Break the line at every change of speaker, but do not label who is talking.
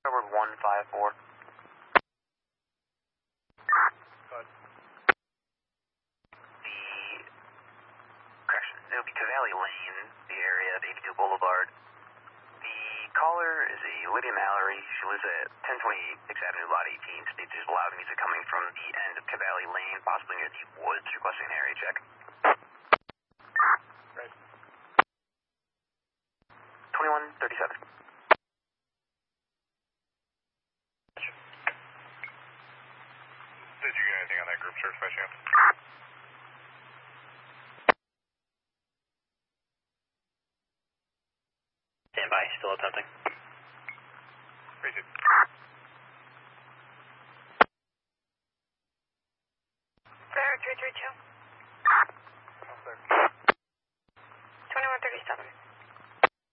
Starboard 154. It'll be Cavalli Lane, the area of 82 Boulevard. The caller is a Lydia Mallory. She lives at 1028 6th Avenue, Lot 18. States there's loud music coming from the end of Cavalli Lane, possibly near the woods, requesting an area check.
Right.
2137.
Did you get anything on that group search by chance?
Stand by, still attempting.
Rated.
Sir, 332.